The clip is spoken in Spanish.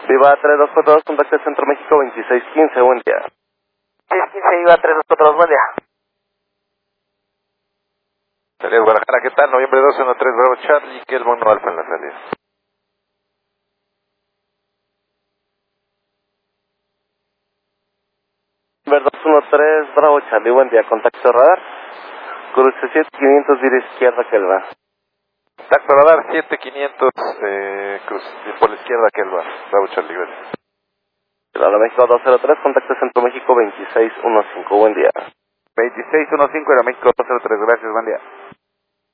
Viva 3242, contacto de Centro México 2615, buen día. 615, Viva 3242, buen día. Salida Guadalajara, ¿qué tal? Noviembre 12, 13 Bravo Charlie, que el mono alfa en la salida. Ver 213, Bravo Charlie, buen día, contacto radar. Cruce 7500, vía izquierda, que va. Contacto radar 7500, cruz, por la izquierda que él va. Bravo Charlie, gracias. Ciudad de México 203, contacto Centro México 2615, buen día. 2615, Aeroméxico 203, gracias, buen día.